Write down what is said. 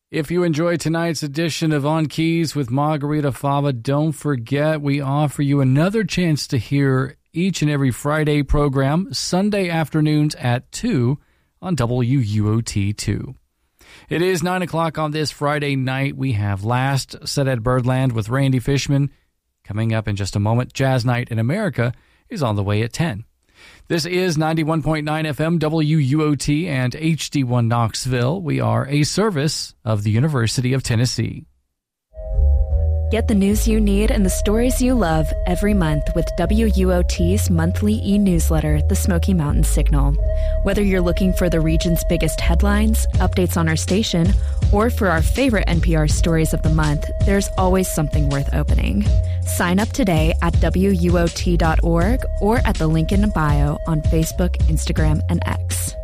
If you enjoyed tonight's edition of On Keys with Margarita Fava, don't forget we offer you another chance to hear each and every Friday program, Sunday afternoons at 2 on WUOT2. It is 9 o'clock on this Friday night. We have Last Set at Birdland with Randy Fishman. Coming up in just a moment, Jazz Night in America is on the way at 10. This is 91.9 FM WUOT and HD1 Knoxville. We are a service of the University of Tennessee. Get the news you need and the stories you love every month with WUOT's monthly e-newsletter, The Smoky Mountain Signal. Whether you're looking for the region's biggest headlines, updates on our station, or for our favorite NPR stories of the month, there's always something worth opening. Sign up today at WUOT.org or at the link in the bio on Facebook, Instagram, and X.